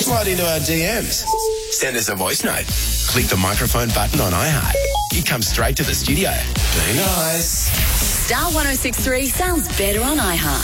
Slide into our DMs. Send us a voice note. Click the microphone button on iHeart. You come straight to the studio. Be nice. Star 106.3 sounds better on iHeart.